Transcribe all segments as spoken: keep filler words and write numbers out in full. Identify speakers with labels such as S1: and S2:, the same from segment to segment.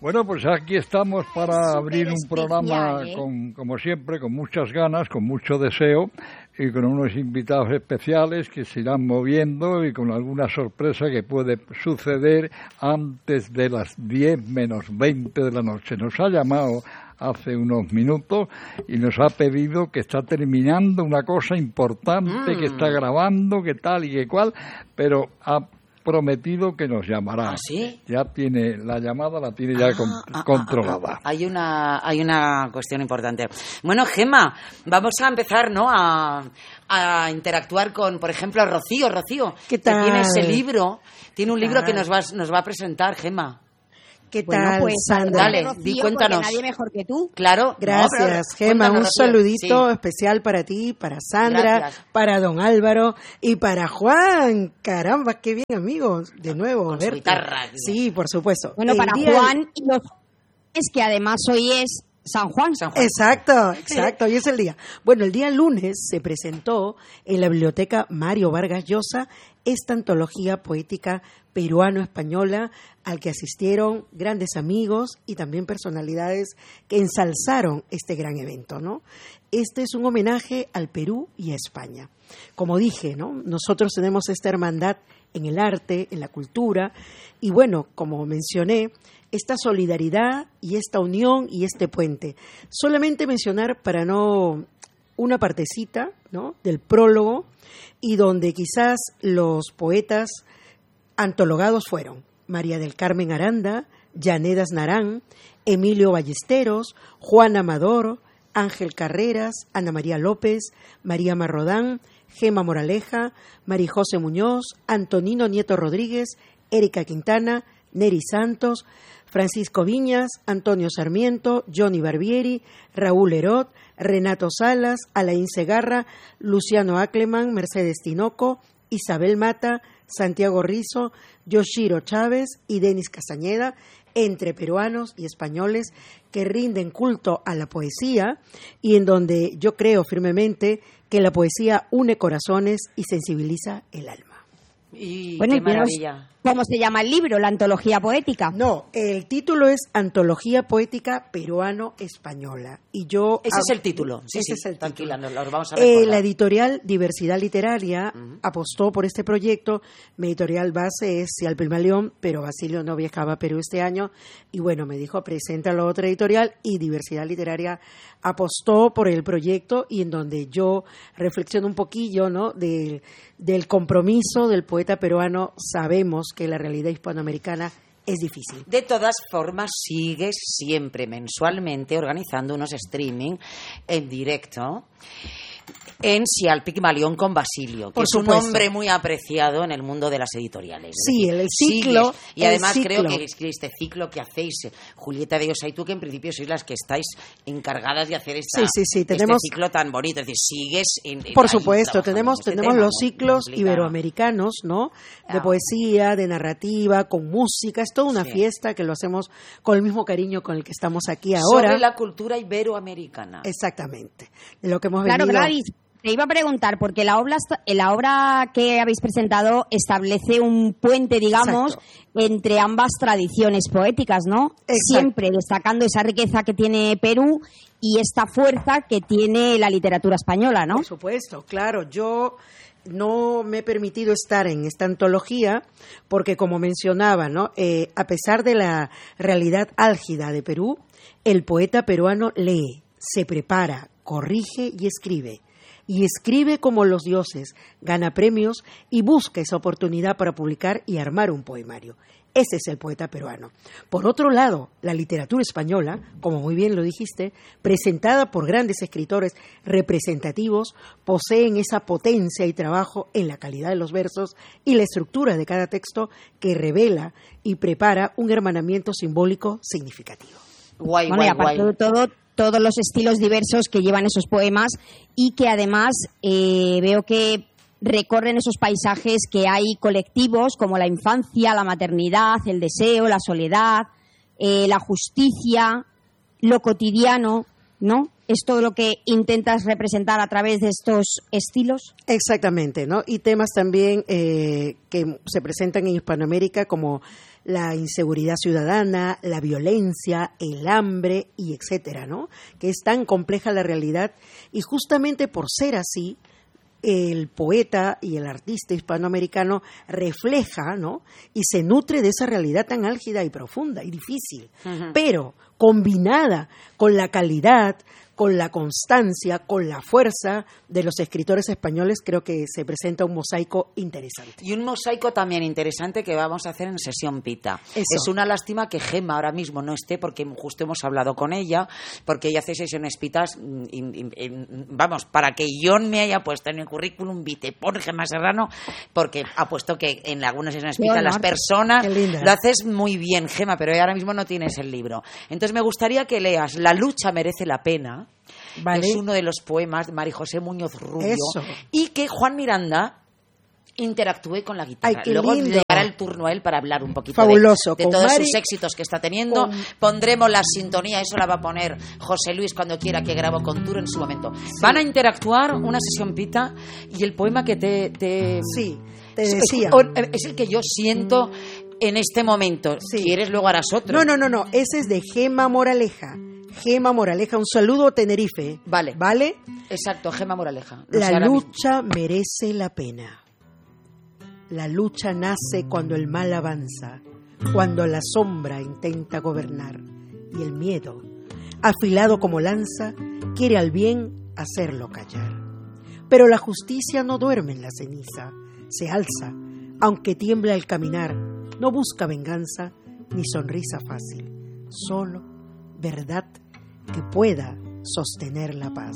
S1: Bueno, pues aquí estamos para abrir un programa, ¿eh? con, como siempre, con muchas ganas, con mucho deseo y con unos invitados especiales que se irán moviendo y con alguna sorpresa que puede suceder antes de las diez menos veinte de la noche. Nos ha llamado hace unos minutos y nos ha pedido que está terminando una cosa importante, mm. que está grabando, que tal y que cual, pero ha prometido que nos llamará.
S2: ¿Ah, sí?
S1: Ya tiene la llamada, la tiene ya
S2: ah,
S1: con,
S2: ah,
S1: controlada.
S2: Ah, ah, hay una hay una cuestión importante. Bueno, Gemma, vamos a empezar, ¿no? A, a interactuar con, por ejemplo, Rocío. Rocío,
S3: ¿qué tal?
S2: Que tiene ese libro, tiene un libro que nos va, nos va a presentar, Gemma.
S3: ¿Qué
S4: bueno,
S3: tal,
S4: pues,
S3: Sandra?
S2: Dale,
S4: Rocío,
S2: di, cuéntanos.
S4: Nadie mejor que tú.
S2: Claro.
S3: Gracias,
S2: no,
S3: Gemma. Un
S2: Rocío.
S3: saludito
S2: Sí.
S3: especial para ti, para Sandra,
S2: Gracias.
S3: para don Álvaro y para Juan. Caramba, qué bien, amigos. De nuevo,
S2: Con su
S3: verte.
S2: guitarra.
S3: Sí, por supuesto.
S4: Bueno,
S3: El
S4: para
S3: día-
S4: Juan y los es que además hoy es San Juan.
S2: San Juan.
S3: Exacto, exacto, hoy es el día. Bueno, el día lunes se presentó en la Biblioteca Mario Vargas Llosa esta antología poética peruano-española al que asistieron grandes amigos y también personalidades que ensalzaron este gran evento, ¿no? Este es un homenaje al Perú y a España. Como dije, ¿no? Nosotros tenemos esta hermandad en el arte, en la cultura, y bueno, como mencioné, esta solidaridad y esta unión y este puente. Solamente mencionar para no una partecita, ¿no? del prólogo y donde quizás los poetas antologados fueron María del Carmen Aranda, Llanedas Narán, Emilio Ballesteros, Juan Amador, Ángel Carreras, Ana María López, María Marrodán, Gema Moraleja, María José Muñoz, Antonino Nieto Rodríguez, Erika Quintana, Neri Santos, Francisco Viñas, Antonio Sarmiento, Johnny Barbieri, Raúl Herot, Renato Salas, Alain Segarra, Luciano Acleman, Mercedes Tinoco, Isabel Mata, Santiago Rizo, Yoshiro Chávez y Denis Castañeda, entre peruanos y españoles que rinden culto a la poesía y en donde yo creo firmemente que la poesía une corazones y sensibiliza el alma.
S2: Y
S4: Bueno,
S2: qué
S4: y dinos
S2: maravilla.
S4: ¿Cómo se llama el libro? La antología poética.
S3: No, el título es Antología Poética Peruano-Española. Y yo
S2: Ese es el título. Sí,
S3: ese
S2: sí,
S3: es el
S2: tranquila,
S3: título.
S2: nos lo vamos a
S3: Eh,
S2: recordar.
S3: la editorial Diversidad Literaria
S2: Uh-huh.
S3: apostó por este proyecto. Mi editorial base es Cial Pigmalión, pero Basilio no viajaba a Perú este año. Y bueno, me dijo, preséntalo a otra editorial. Y Diversidad Literaria apostó por el proyecto y en donde yo reflexiono un poquillo, ¿no? del, del compromiso del poeta peruano. Sabemos que la realidad hispanoamericana es difícil.
S2: De todas formas, sigues siempre mensualmente organizando unos streaming en directo en Cial Pigmalión con Basilio, que
S3: Por
S2: es
S3: supuesto.
S2: un hombre muy apreciado en el mundo de las editoriales. Es
S3: Sí,
S2: decir,
S3: el ciclo,
S2: sigues. Y
S3: el
S2: además
S3: ciclo.
S2: creo que, es que este ciclo que hacéis, Julieta de Osa y tú, que en principio sois las que estáis encargadas de hacer esta,
S3: Sí, sí, sí, tenemos-
S2: este ciclo tan bonito. Es decir, sigues en, en
S3: Por
S2: ahí
S3: supuesto,
S2: trabajando
S3: tenemos
S2: en este
S3: tenemos
S2: tema
S3: los
S2: muy
S3: ciclos
S2: complicado.
S3: iberoamericanos, ¿no? De
S2: Ah.
S3: poesía, de narrativa, con música, es toda una
S2: Sí.
S3: fiesta que lo hacemos con el mismo cariño con el que estamos aquí ahora.
S2: Sobre la cultura iberoamericana.
S3: Exactamente. De lo que hemos
S4: Claro,
S3: venido.
S4: Gladys, te iba a preguntar, porque la obra, la obra que habéis presentado establece un puente, digamos,
S3: Exacto.
S4: entre ambas tradiciones poéticas, ¿no?
S3: Exacto.
S4: Siempre destacando esa riqueza que tiene Perú y esta fuerza que tiene la literatura española, ¿no?
S3: Por supuesto, claro. Yo no me he permitido estar en esta antología porque, como mencionaba, ¿no? Eh, a pesar de la realidad álgida de Perú, el poeta peruano lee, se prepara, corrige y escribe. Y escribe como los dioses, gana premios y busca esa oportunidad para publicar y armar un poemario. Ese es el poeta peruano. Por otro lado, la literatura española, como muy bien lo dijiste, presentada por grandes escritores representativos, poseen esa potencia y trabajo en la calidad de los versos y la estructura de cada texto que revela y prepara un hermanamiento simbólico significativo.
S2: Guay,
S4: Bueno, y
S2: guay,
S4: aparte
S2: guay.
S4: de todo, todos los estilos diversos que llevan esos poemas y que además eh, veo que recorren esos paisajes que hay colectivos como la infancia, la maternidad, el deseo, la soledad, eh, la justicia, lo cotidiano, ¿no? Es todo lo que intentas representar a través de estos estilos.
S3: Exactamente, ¿no? Y temas también eh, que se presentan en Hispanoamérica como la inseguridad ciudadana, la violencia, el hambre y etcétera, ¿no? Que es tan compleja la realidad y justamente por ser así, el poeta y el artista hispanoamericano refleja, ¿no? Y se nutre de esa realidad tan álgida y profunda y difícil, uh-huh. pero combinada con la calidad, con la constancia, con la fuerza de los escritores españoles, creo que se presenta un mosaico interesante.
S2: Y un mosaico también interesante que vamos a hacer en Sesión Pita.
S3: Eso.
S2: Es una lástima que Gemma ahora mismo no esté, porque justo hemos hablado con ella, porque ella hace sesiones Pitas, y, y, y, vamos, para que yo me haya puesto en el currículum vitae por Gemma Serrano, porque ha puesto que en algunas sesiones Pita las personas lo haces muy bien, Gemma, pero ahora mismo no tienes el libro. Entonces me gustaría que leas La lucha merece la pena. Vale. Es uno de los poemas de María José Muñoz Rubio.
S3: Eso.
S2: Y que Juan Miranda interactúe con la guitarra.
S3: Ay,
S2: Luego
S3: lindo.
S2: le dará el turno a él para hablar un poquito
S3: Fabuloso.
S2: de, de todos
S3: Mari,
S2: sus éxitos que está teniendo. Con... Pondremos la sintonía, eso la va a poner José Luis cuando quiera, que grabo con Tour en su momento. Sí. Van a interactuar una sesión Pita y el poema que te... te...
S3: Sí, te decía.
S2: Es, es el que yo siento en este momento. Si sí. quieres, luego harás otro.
S3: No, no, no, no. Ese es de Gemma Moraleja. Gemma Moraleja, un saludo a Tenerife.
S2: Vale.
S3: ¿Vale?
S2: Exacto, Gemma Moraleja. No
S3: la lucha mismo. merece la pena. La lucha nace cuando el mal avanza, cuando la sombra intenta gobernar y el miedo, afilado como lanza, quiere al bien hacerlo callar. Pero la justicia no duerme en la ceniza, se alza, aunque tiembla al caminar, no busca venganza ni sonrisa fácil, solo verdad que pueda sostener la paz.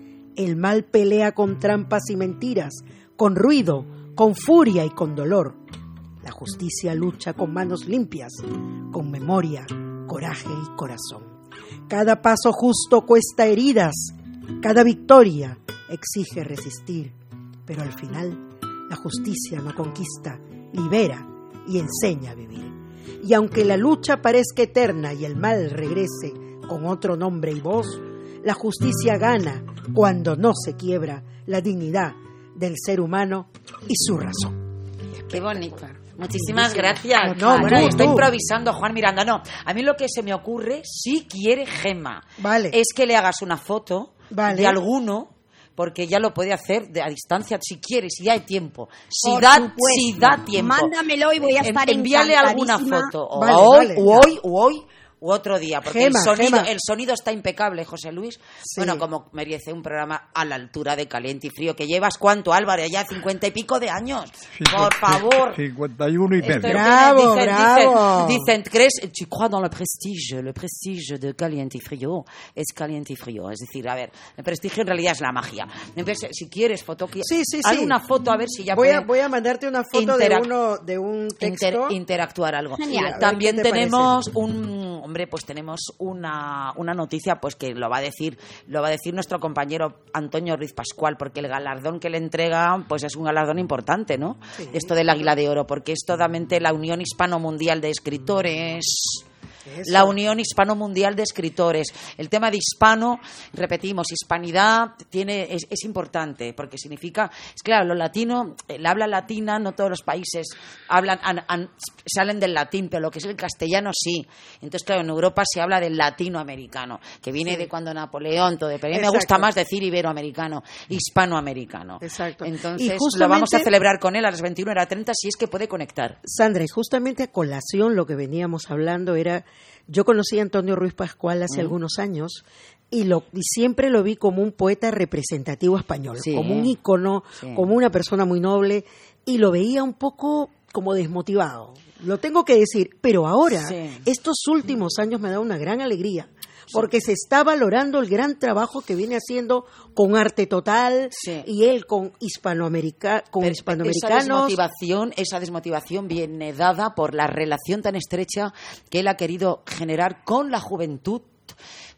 S3: El mal pelea con trampas y mentiras, con ruido, con furia y con dolor. La justicia lucha con manos limpias, con memoria, coraje y corazón. Cada paso justo cuesta heridas, cada victoria exige resistir, pero al final la justicia no conquista, libera y enseña a vivir. Y aunque la lucha parezca eterna y el mal regrese con otro nombre y voz, la justicia gana cuando no se quiebra la dignidad del ser humano y su razón.
S2: Qué bonito. Muchísimas gracias.
S3: No, no,
S2: bueno,
S3: tú,
S2: estoy
S3: tú.
S2: improvisando, Juan Miranda. No, a mí lo que se me ocurre, si quiere Gemma,
S3: vale.
S2: es que le hagas una foto
S3: vale.
S2: de alguno, porque ya lo puede hacer de, a distancia si quiere, si hay tiempo. Si,
S4: Por
S2: da,
S4: supuesto.
S2: si da tiempo.
S4: Mándamelo y voy a estar
S2: en, envíale alguna
S4: encantadísima.
S2: foto. O
S3: Vale,
S2: hoy,
S3: vale.
S2: o hoy, o hoy. U otro día, porque
S3: Gema,
S2: el, sonido,
S3: Gema.
S2: el sonido está impecable, José Luis.
S3: Sí.
S2: Bueno, como merece un programa a la altura de Caliente y Frío, que llevas, ¿cuánto, Álvaro? Ya cincuenta y pico de años. Por favor.
S1: cincuenta y uno y medio.
S3: Bravo,
S2: dicen,
S3: bravo.
S2: Dicen, dicen, ¿crees? Tu crois dans le prestige. Le prestige de Caliente y Frío es Caliente y Frío. Es decir, a ver, el prestigio en realidad es la magia. Entonces, si quieres foto,
S3: sí, sí,
S2: haz
S3: sí.
S2: una foto a ver si ya
S3: voy
S2: puede
S3: a Voy a mandarte una foto de uno de un texto.
S2: Inter, interactuar algo.
S4: Genial.
S2: También tenemos parece. un, hombre, pues tenemos una, una noticia pues que lo va a decir lo va a decir nuestro compañero Antonio Ruiz Pascual, porque el galardón que le entrega pues es un galardón importante, ¿no? Sí. Esto del Águila de Oro, porque es totalmente la Unión Hispano Mundial de Escritores. Eso. La Unión Hispano Mundial de Escritores. El tema de hispano, repetimos, hispanidad tiene es, es importante, porque significa, es claro, lo latino, el habla latina, no todos los países hablan an, an, salen del latín, pero lo que es el castellano sí. Entonces, claro, en Europa se habla del latinoamericano, que viene sí. de cuando Napoleón, todo. Pero a mí me gusta más decir iberoamericano, hispanoamericano.
S3: Exacto.
S2: Entonces, lo vamos a celebrar con él a las veintiuna treinta si es que puede conectar.
S3: Sandra, y justamente a colación lo que veníamos hablando era, yo conocí a Antonio Ruiz Pascual hace uh-huh. algunos años y, lo, y siempre lo vi como un poeta representativo español, sí. como un ícono, sí. como una persona muy noble, y lo veía un poco como desmotivado. Lo tengo que decir, pero ahora, sí. estos últimos años me da una gran alegría, porque se está valorando el gran trabajo que viene haciendo con Arte Total sí. y él con, hispanoamerica, con hispanoamericanos.
S2: Esa desmotivación, esa desmotivación viene dada por la relación tan estrecha que él ha querido generar con la juventud,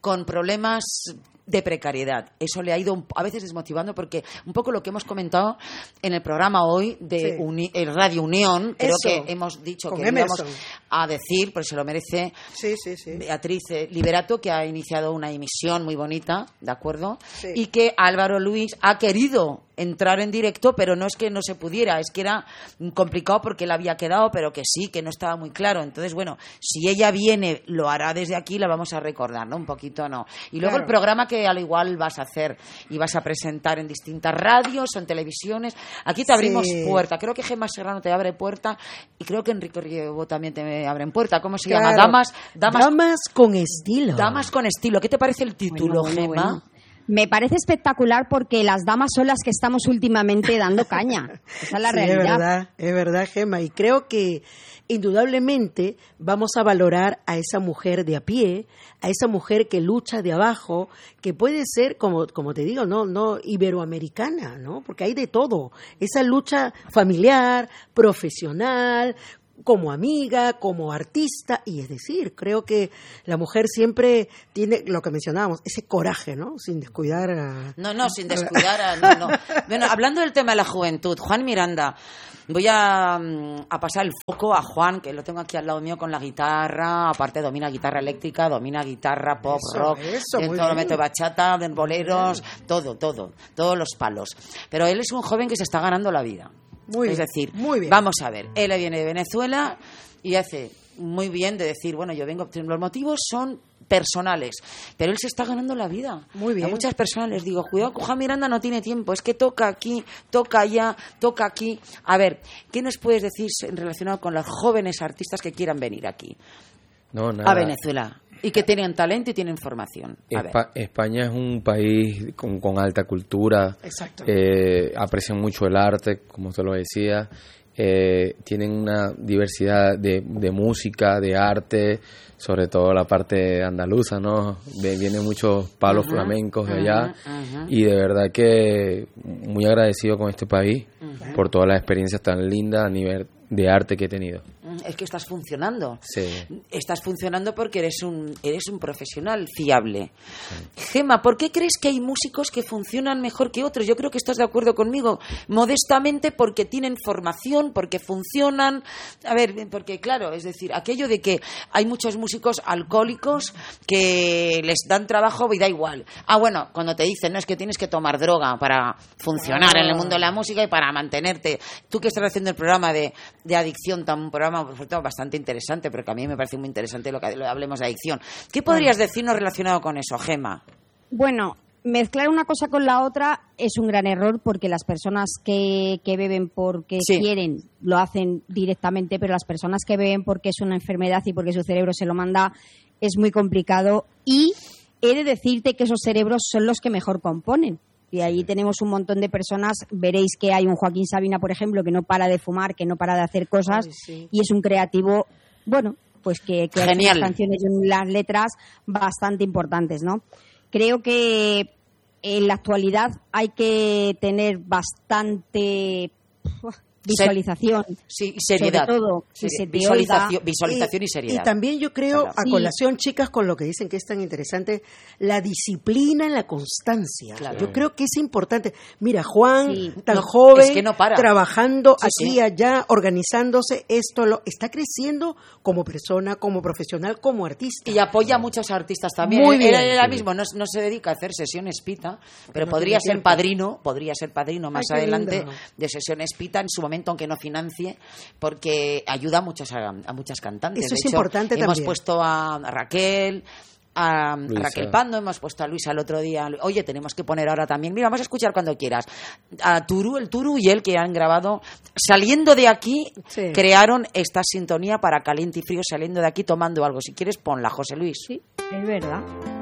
S2: con problemas de precariedad. Eso le ha ido a veces desmotivando, porque un poco lo que hemos comentado en el programa hoy de sí. Uni, el Radio Unión, creo Eso, que hemos dicho que íbamos a decir, pues se lo merece
S3: sí, sí, sí.
S2: Beatriz Liberato, que ha iniciado una emisión muy bonita, ¿de acuerdo?
S3: Sí.
S2: Y que Álvaro Luis ha querido entrar en directo, pero no es que no se pudiera, es que era complicado porque él había quedado, pero que sí, que no estaba muy claro. Entonces, bueno, si ella viene, lo hará desde aquí, la vamos a recordar, ¿no? Un poquito no. Y luego claro. el programa que al igual vas a hacer y vas a presentar en distintas radios o en televisiones. Aquí te abrimos sí. puerta. Creo que Gemma Serrano te abre puerta y creo que Enrique Riego también te abre puerta. ¿Cómo se
S3: claro.
S2: llama? Damas, damas,
S3: damas con estilo.
S2: Damas con estilo. ¿Qué te parece el título,
S4: bueno,
S2: Gemma?
S4: Bueno. Me parece espectacular porque las damas son las que estamos últimamente dando caña. Esa es la
S3: sí,
S4: realidad.
S3: Es verdad, es verdad, Gemma. Y creo que indudablemente vamos a valorar a esa mujer de a pie, a esa mujer que lucha de abajo, que puede ser, como, como te digo, no, no iberoamericana, ¿no? Porque hay de todo. Esa lucha familiar, profesional, como amiga, como artista, y es decir, creo que la mujer siempre tiene lo que mencionábamos, ese coraje, ¿no? Sin descuidar a...
S2: No, no, sin descuidar a... No, no. Bueno, hablando del tema de la juventud, Juan Miranda, voy a, a pasar el foco a Juan, que lo tengo aquí al lado mío con la guitarra, aparte domina guitarra eléctrica, domina guitarra, pop,
S3: eso,
S2: rock,
S3: eso,
S2: de todo lo meto bachata, de boleros, todo, todo, todos los palos. Pero él es un joven que se está ganando la vida.
S3: Muy
S2: es
S3: bien,
S2: decir,
S3: muy bien.
S2: Vamos a ver, él viene de Venezuela y hace muy bien de decir, bueno, yo vengo, los motivos son personales, pero él se está ganando la vida.
S3: Muy bien.
S2: A muchas personas les digo, cuidado, Juan Miranda no tiene tiempo, es que toca aquí, toca allá, toca aquí. A ver, ¿qué nos puedes decir relacionado con los jóvenes artistas que quieran venir aquí?
S5: No, nada.
S2: A Venezuela. Y que tienen talento y tienen formación. A
S5: Espa-
S2: ver.
S5: España es un país con, con alta cultura.
S3: Exacto.
S5: Eh, aprecian mucho el arte, como usted lo decía. Eh, tienen una diversidad de, de música, de arte, sobre todo la parte andaluza, ¿no? De, vienen muchos palos uh-huh, flamencos de allá.
S2: Uh-huh, uh-huh.
S5: Y de verdad que muy agradecido con este país
S2: uh-huh.
S5: por todas las experiencias tan lindas a nivel de arte que he tenido.
S2: Es que estás funcionando.
S5: Sí.
S2: Estás funcionando porque eres un eres un profesional fiable. Sí. Gemma, ¿por qué crees que hay músicos que funcionan mejor que otros? Yo creo que estás de acuerdo conmigo. Modestamente porque tienen formación, porque funcionan. A ver, porque claro, es decir, aquello de que hay muchos músicos alcohólicos que les dan trabajo y da igual. Ah, bueno, cuando te dicen, no, es que tienes que tomar droga para funcionar ah. en el mundo de la música y para mantenerte. Tú que estás haciendo el programa de, de adicción, tan un programa por cierto, bastante interesante, pero que a mí me parece muy interesante lo que lo, hablemos de adicción. ¿Qué podrías decirnos relacionado con eso, Gemma?
S4: Bueno, mezclar una cosa con la otra es un gran error porque las personas que, que beben porque sí. quieren lo hacen directamente, pero las personas que beben porque es una enfermedad y porque su cerebro se lo manda es muy complicado, y he de decirte que esos cerebros son los que mejor componen. Y ahí tenemos un montón de personas. Veréis que hay un Joaquín Sabina, por ejemplo, que no para de fumar, que no para de hacer cosas. Ay, sí. Y es un creativo, bueno, pues que, que hace unas canciones y las letras bastante importantes, ¿no? Creo que en la actualidad hay que tener bastante visualización,
S2: sí, seriedad,
S4: sobre todo,
S2: sí, se visualización, visualización y, y seriedad.
S3: Y también yo creo, claro. a colación, sí. chicas, con lo que dicen que es tan interesante, la disciplina en la constancia. Claro. Yo creo que es importante. Mira, Juan, sí. tan
S2: no,
S3: joven,
S2: es que no para.
S3: trabajando sí, aquí y
S2: sí.
S3: allá, organizándose, esto lo está creciendo como persona, como profesional, como artista.
S2: Y apoya a muchos artistas también.
S3: Muy bien.
S2: Él, él, él mismo no, no se dedica a hacer sesiones pita, pero no podría ser tiempo. padrino, podría ser padrino más Ay, adelante lindo. de sesiones pita en su momento, aunque no financie, porque ayuda a muchos a, a muchas cantantes.
S3: Eso
S2: de
S3: es
S2: hecho,
S3: importante
S2: hemos
S3: también.
S2: puesto a Raquel, a Luisa. Raquel Pando, hemos puesto a Luisa el otro día. Oye, tenemos que poner ahora también, mira, vamos a escuchar cuando quieras, a Turu, el Turu y él, que han grabado, saliendo de aquí, sí. crearon esta sintonía para Caliente y Frío, saliendo de aquí tomando algo. Si quieres, ponla, José Luis.
S4: Sí, es verdad.